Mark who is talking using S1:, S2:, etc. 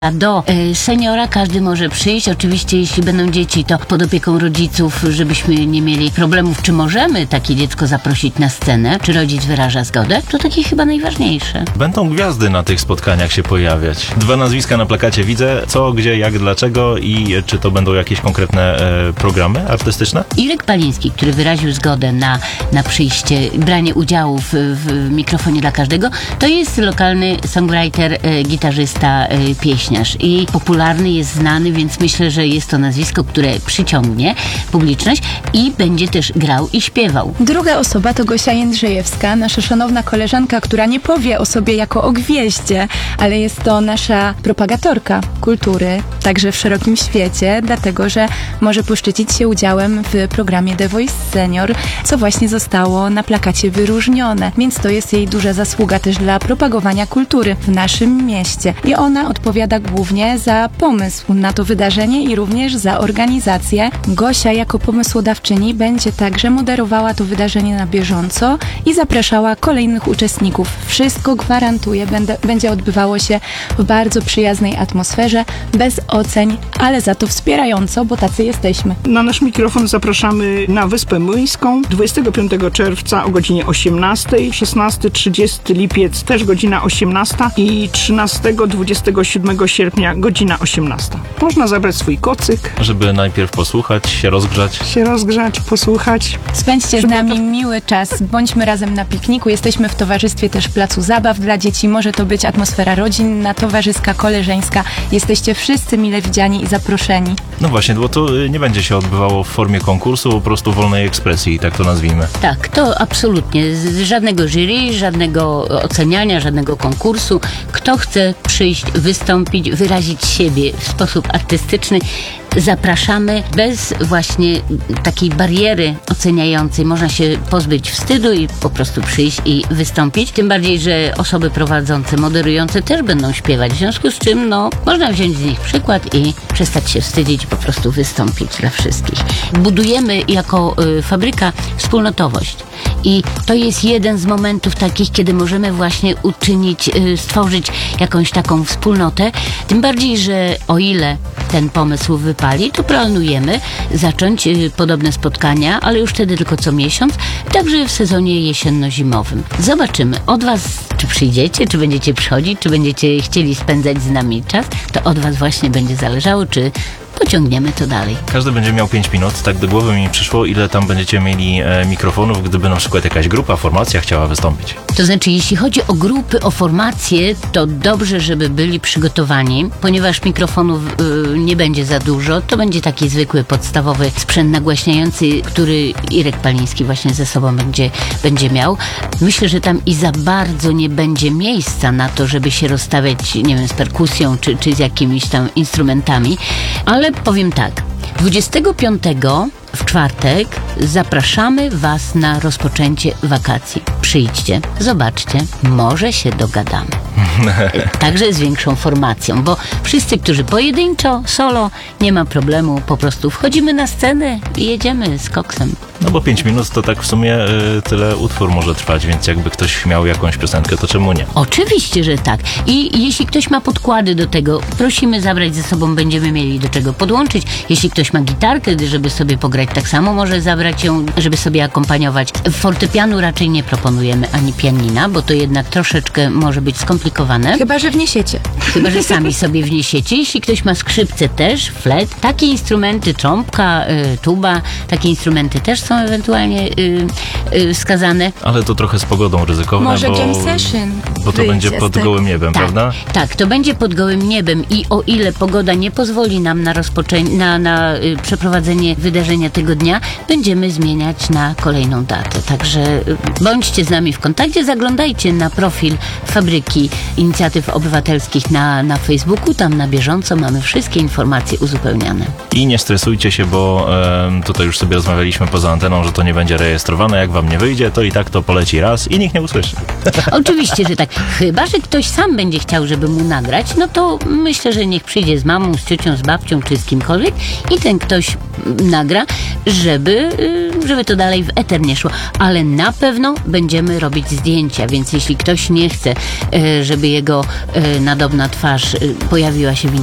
S1: Do seniora każdy może przyjść. Oczywiście jeśli będą dzieci, to pod opieką rodziców, żebyśmy nie mieli problemów, czy możemy takie dziecko zaprosić na scenę, czy rodzic wyraża zgodę, to takie chyba najważniejsze.
S2: Będą gwiazdy na tych spotkaniach się pojawiać. 2 nazwiska na plakacie widzę. Co, gdzie, jak, dlaczego i czy to będą jakieś konkretne programy artystyczne?
S1: Irek Paliński, który wyraził zgodę na przyjście, branie udziału w mikrofonie dla każdego, to jest lokalny songwriter, gitarzysta, pieśniarz i popularny, jest znany, więc myślę, że jest to nazwisko, które przyciągnie publiczność i będzie też grał i śpiewał.
S3: Druga osoba to Gosia Jędrzejewska, nasza szanowna koleżanka, która nie powie o sobie jako o gwieździe, ale jest to nasza propagatorka kultury, także w szerokim świecie, dlatego, że może poszczycić się udziałem w programie The Voice Senior, co właśnie zostało na plakacie wyróżnione, więc to jest jej duża zasługa też dla propagowania kultury w naszym mieście. I ona odpowiada głównie za pomysł na to wydarzenie i również za organizację. Gosia jako pomysłodawczyni będzie także moderowała to wydarzenie na bieżąco i zapraszała kolejnych uczestników. Wszystko gwarantuję, będzie odbywało się w bardzo przyjaznej atmosferze, bez oceń, ale za to wspierająco, bo tacy jesteśmy.
S4: Na nasz mikrofon zapraszamy na Wyspę Młyńską 25 czerwca o godzinie 18, 16-30 lipiec też godzina 18 i 13-27 sierpnia godzina 18. Można zabrać swój kocyk.
S2: Żeby najpierw posłuchać, się rozgrzać,
S4: posłuchać.
S3: Spędźcie z nami miły czas, bądźmy razem na pikniku. Jesteśmy w towarzystwie też placu zabaw dla dzieci. Może to być atmosfera rodzinna, towarzyska, koleżeńska. Jesteście wszyscy mile widziani i zaproszeni.
S2: No właśnie, bo to nie będzie się odbywało w formie konkursu, po prostu wolnej ekspresji, tak to nazwijmy.
S1: Tak, to absolutnie. Żadnego jury, żadnego oceniania, żadnego konkursu. Kto chce przyjść, wystąpić, wyrazić siebie w sposób artystyczny, zapraszamy bez właśnie takiej bariery oceniającej. Można się pozbyć wstydu i po prostu przyjść i wystąpić. Tym bardziej, że osoby prowadzące, moderujące też będą śpiewać. W związku z czym, można wziąć z nich przykład i przestać się wstydzić i po prostu wystąpić dla wszystkich. Budujemy jako fabryka wspólnotowość. I to jest jeden z momentów takich, kiedy możemy właśnie stworzyć jakąś taką wspólnotę. Tym bardziej, że o ile ten pomysł wypali, to planujemy zacząć podobne spotkania, ale już wtedy tylko co miesiąc, także w sezonie jesienno-zimowym. Zobaczymy od Was, czy przyjdziecie, czy będziecie przychodzić, czy będziecie chcieli spędzać z nami czas. To od Was właśnie będzie zależało, czy pociągniemy to dalej.
S2: Każdy będzie miał 5 minut, tak do głowy mi przyszło, ile tam będziecie mieli mikrofonów, gdyby na przykład jakaś grupa, formacja chciała wystąpić.
S1: To znaczy, jeśli chodzi o grupy, o formacje, to dobrze, żeby byli przygotowani, ponieważ mikrofonów nie będzie za dużo, to będzie taki zwykły, podstawowy sprzęt nagłaśniający, który Irek Paliński właśnie ze sobą będzie miał. Myślę, że tam i za bardzo nie będzie miejsca na to, żeby się rozstawiać, nie wiem, z perkusją, czy z jakimiś tam instrumentami, ale powiem tak, 25 w czwartek zapraszamy Was na rozpoczęcie wakacji. Przyjdźcie, zobaczcie, może się dogadamy. Także z większą formacją, bo wszyscy, którzy pojedynczo, solo, nie ma problemu, po prostu wchodzimy na scenę i jedziemy z koksem.
S2: No bo 5 minut to tak w sumie tyle utwór może trwać, więc jakby ktoś miał jakąś piosenkę, to czemu nie?
S1: Oczywiście, że tak. I jeśli ktoś ma podkłady do tego, prosimy zabrać ze sobą, będziemy mieli do czego podłączyć. Jeśli ktoś ma gitarkę, żeby sobie pograć, tak samo może zabrać ją, żeby sobie akompaniować. Fortepianu raczej nie proponujemy, ani pianina, bo to jednak troszeczkę może być skomplikowane.
S3: Chyba że wniesiecie.
S1: Chyba że sami sobie wniesiecie. Jeśli ktoś ma skrzypce też, flet, takie instrumenty, trąbka, tuba, takie instrumenty też są ewentualnie wskazane.
S2: Ale to trochę z pogodą ryzykowne,
S3: może jam session
S2: bo to będzie pod gołym niebem,
S1: tak,
S2: prawda?
S1: Tak, to będzie pod gołym niebem i o ile pogoda nie pozwoli nam na przeprowadzenie wydarzenia tego dnia, będziemy zmieniać na kolejną datę. Także bądźcie z nami w kontakcie, zaglądajcie na profil Fabryki Inicjatyw Obywatelskich na Facebooku, tam na bieżąco mamy wszystkie informacje uzupełniane.
S2: I nie stresujcie się, bo tutaj już sobie rozmawialiśmy poza anteną, że to nie będzie rejestrowane. Jak wam nie wyjdzie, to i tak to poleci raz i nikt nie usłyszy.
S1: Oczywiście, że tak. Chyba że ktoś sam będzie chciał, żeby mu nagrać, no to myślę, że niech przyjdzie z mamą, z ciocią, z babcią czy z kimkolwiek i ten ktoś nagra, żeby żeby to dalej w eter nie szło, ale na pewno będziemy robić zdjęcia, więc jeśli ktoś nie chce, żeby jego nadobna twarz pojawiła się w